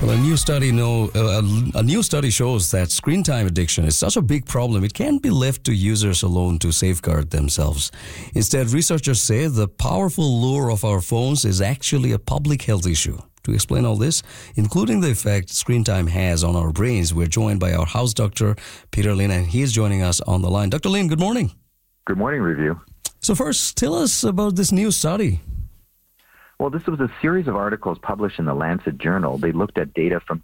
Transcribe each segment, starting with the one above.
Well, a new study shows that screen time addiction is such a big problem, it can't be left to users alone to safeguard themselves. Instead, researchers say the powerful lure of our phones is actually a public health issue. To explain all this, including the effect screen time has on our brains, we're joined by our house doctor, Peter Lin, and he is joining us on the line. Dr. Lin, good morning. Good morning, Review. So first, tell us about this new study. Well, this was a series of articles published in the Lancet Journal. They looked at data from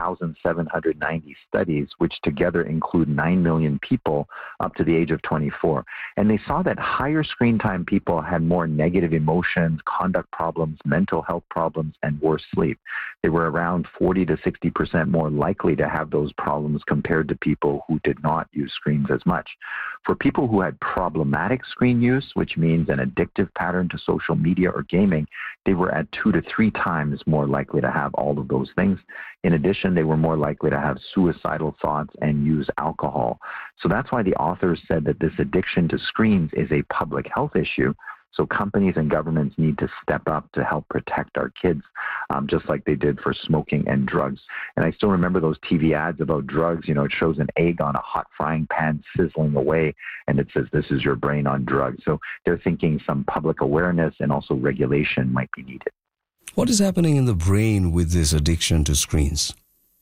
2,790 studies, which together include 9 million people up to the age of 24. And they saw that higher screen time people had more negative emotions, conduct problems, mental health problems, and worse sleep. They were around 40 to 60% more likely to have those problems compared to people who did not use screens as much. For people who had problematic screen use, which means an addictive pattern to social media or gaming, they were at 2 to 3 times more likely to have all of those things. In addition, they were more likely to have suicidal thoughts and use alcohol. So that's why the authors said that this addiction to screens is a public health issue. So companies and governments need to step up to help protect our kids, just like they did for smoking and drugs. And I still remember those TV ads about drugs. You know, it shows an egg on a hot frying pan sizzling away, and it says, "This is your brain on drugs." So they're thinking some public awareness and also regulation might be needed. What is happening in the brain with this addiction to screens?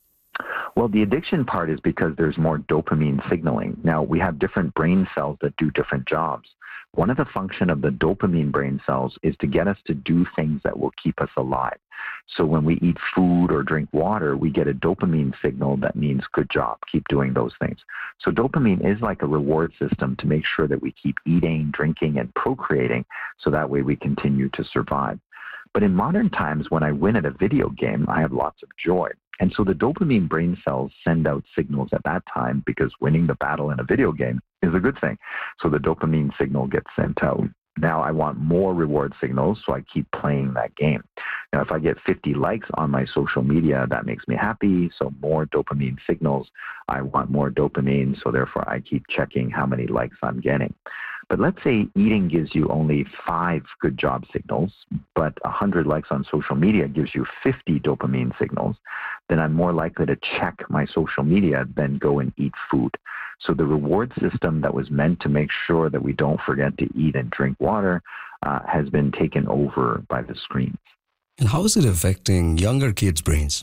Well, the addiction part is because there's more dopamine signaling. Now, we have different brain cells that do different jobs. One of the functions of the dopamine brain cells is to get us to do things that will keep us alive. So when we eat food or drink water, we get a dopamine signal that means good job, keep doing those things. So dopamine is like a reward system to make sure that we keep eating, drinking, and procreating, so that way we continue to survive. But in modern times, when I win at a video game, I have lots of joy. And so the dopamine brain cells send out signals at that time because winning the battle in a video game is a good thing. So the dopamine signal gets sent out. Now I want more reward signals, so I keep playing that game. Now, if I get 50 likes on my social media, that makes me happy. So more dopamine signals. I want more dopamine, so therefore I keep checking how many likes I'm getting. But let's say eating gives you only 5 good job signals, but 100 likes on social media gives you 50 dopamine signals. Then I'm more likely to check my social media than go and eat food. So the reward system that was meant to make sure that we don't forget to eat and drink water has been taken over by the screens. And how is it affecting younger kids' brains?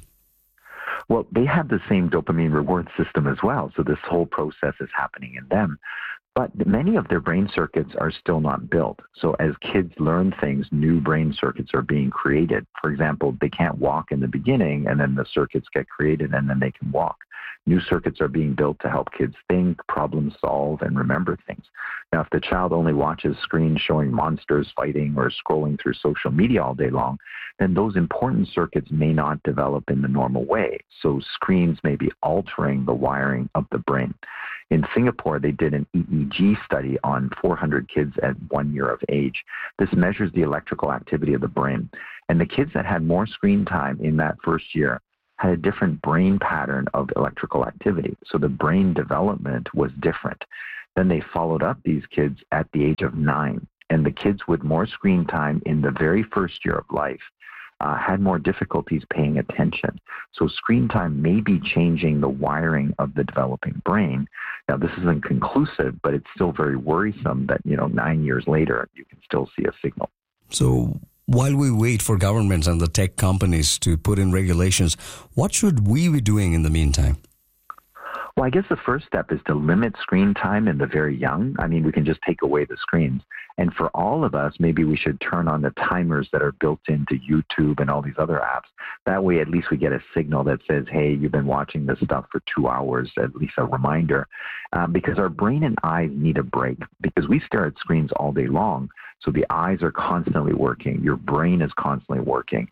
Well, they have the same dopamine reward system as well. So this whole process is happening in them. But many of their brain circuits are still not built. So as kids learn things, new brain circuits are being created. For example, they can't walk in the beginning, and then the circuits get created, and then they can walk. New circuits are being built to help kids think, problem solve, and remember things. Now, if the child only watches screens showing monsters fighting or scrolling through social media all day long, then those important circuits may not develop in the normal way. So screens may be altering the wiring of the brain. In Singapore, they did an EEG study on 400 kids at 1 year of age. This measures the electrical activity of the brain. And the kids that had more screen time in that first year had a different brain pattern of electrical activity. So the brain development was different. Then they followed up these kids at the age of 9. And the kids with more screen time in the very first year of life had more difficulties paying attention. So screen time may be changing the wiring of the developing brain. Now, this isn't conclusive, but it's still very worrisome that, 9 years later, you can still see a signal. So while we wait for governments and the tech companies to put in regulations, what should we be doing in the meantime? Well, I guess the first step is to limit screen time in the very young. I mean, we can just take away the screens. And for all of us, maybe we should turn on the timers that are built into YouTube and all these other apps. That way, at least we get a signal that says, hey, you've been watching this stuff for 2 hours, at least a reminder. Because our brain and eyes need a break, because we stare at screens all day long. So the eyes are constantly working. Your brain is constantly working.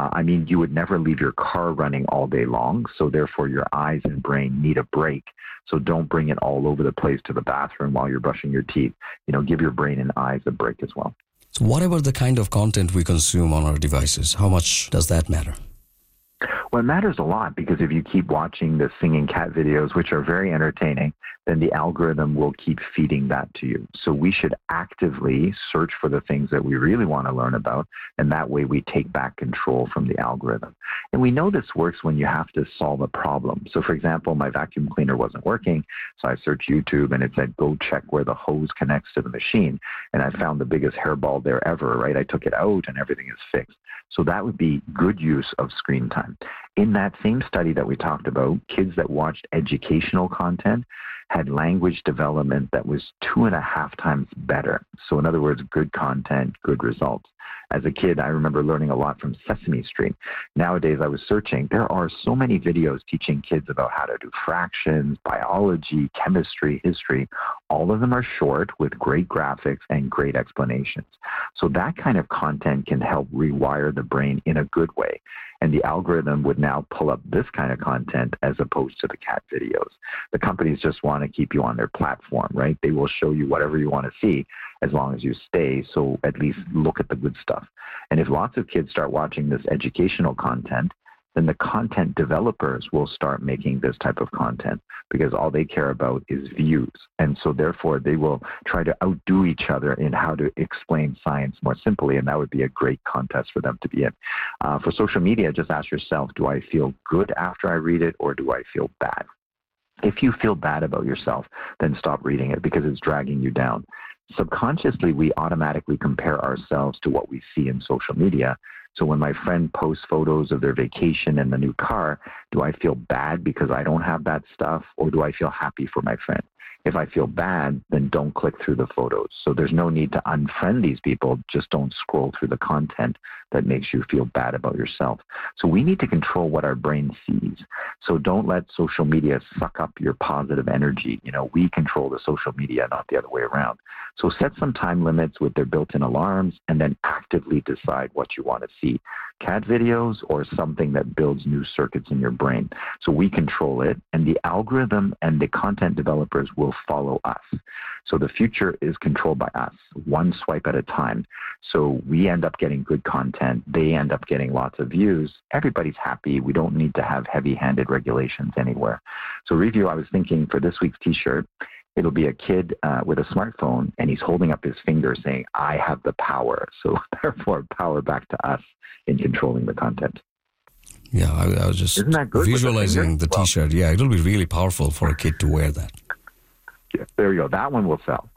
You would never leave your car running all day long. So therefore, your eyes and brain need a break. So don't bring it all over the place to the bathroom while you're brushing your teeth. Give your brain and eyes a break as well. So what about the kind of content we consume on our devices? How much does that matter? Well, it matters a lot, because if you keep watching the singing cat videos, which are very entertaining, then the algorithm will keep feeding that to you. So we should actively search for the things that we really want to learn about, and that way we take back control from the algorithm. And And we know this works when you have to solve a problem. So for example, my vacuum cleaner wasn't working. So I searched YouTube and it said, go check where the hose connects to the machine. And I found the biggest hairball there ever, right? I took it out and everything is fixed. So that would be good use of screen time. In that same study that we talked about, kids that watched educational content had language development that was 2.5 times better. So in other words, good content, good results. As a kid, I remember learning a lot from Sesame Street. Nowadays, I was searching. There are so many videos teaching kids about how to do fractions, biology, chemistry, history. All of them are short with great graphics and great explanations. So that kind of content can help rewire the brain in a good way. And the algorithm would now pull up this kind of content as opposed to the cat videos. The companies just want to keep you on their platform, right? They will show you whatever you want to see as long as you stay. So at least look at the good stuff. And if lots of kids start watching this educational content, then the content developers will start making this type of content because all they care about is views. And so therefore they will try to outdo each other in how to explain science more simply. And that would be a great contest for them to be in. For social media, just ask yourself, do I feel good after I read it or do I feel bad? If you feel bad about yourself, then stop reading it because it's dragging you down. Subconsciously, we automatically compare ourselves to what we see in social media. So when my friend posts photos of their vacation and the new car, do I feel bad because I don't have that stuff, or do I feel happy for my friend? If I feel bad, then don't click through the photos. So there's no need to unfriend these people. Just don't scroll through the content that makes you feel bad about yourself. So we need to control what our brain sees. So don't let social media suck up your positive energy. You know, we control the social media, not the other way around. So set some time limits with their built-in alarms and then actively decide what you want to see. Cat videos or something that builds new circuits in your brain. So we control it, and the algorithm and the content developers will follow us. So the future is controlled by us, one swipe at a time. So we end up getting good content. They end up getting lots of views. Everybody's happy. We don't need to have heavy-handed regulations anywhere. So review, I was thinking for this week's T-shirt, it'll be a kid with a smartphone, and he's holding up his finger saying, I have the power. So therefore, power back to us in controlling the content. Yeah, I was just visualizing the T-shirt. Yeah, it'll be really powerful for a kid to wear that. Yeah, there you go. That one will sell.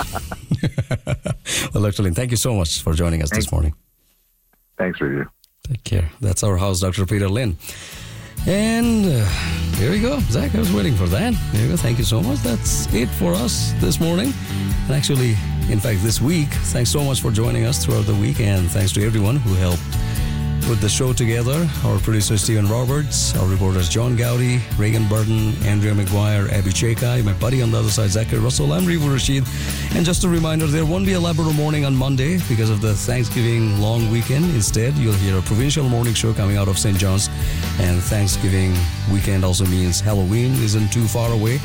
Well, Dr. Lin, thank you so much for joining us this morning. Thanks, Review. Take care. That's our host, Dr. Peter Lin. And there you go. Zach, I was waiting for that. There you go. Thank you so much. That's it for us this morning. And actually, in fact, this week. Thanks so much for joining us throughout the week. And thanks to everyone who helped put the show together. Our producer, Stephen Roberts. Our reporters, John Gowdy, Reagan Burton, Andrea McGuire, Abby Chekai, my buddy on the other side, Zachary Russell. I'm Rivu Rashid. And just a reminder, there won't be a Labrador morning on Monday because of the Thanksgiving long weekend. Instead, you'll hear a provincial morning show coming out of St. John's. And Thanksgiving weekend also means Halloween isn't too far away.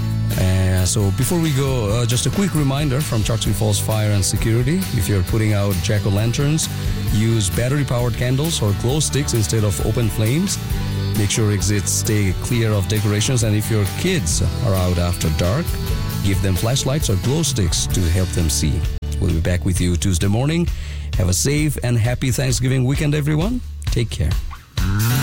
So before we go, just a quick reminder from Churchill Falls Fire and Security. If you're putting out jack-o'-lanterns, use battery-powered candles or glow sticks instead of open flames. Make sure exits stay clear of decorations. And if your kids are out after dark, give them flashlights or glow sticks to help them see. We'll be back with you Tuesday morning. Have a safe and happy Thanksgiving weekend, everyone. Take care.